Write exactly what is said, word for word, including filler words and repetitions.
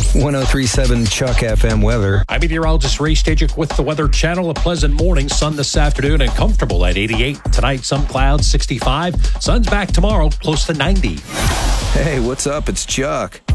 one oh three point seven Chuck F M weather. I'm meteorologist Ray Stajic with the Weather Channel. A pleasant morning, sun this afternoon and comfortable at eighty-eight. Tonight, some clouds, sixty-five. Sun's back tomorrow, close to ninety. Hey, what's up? It's Chuck.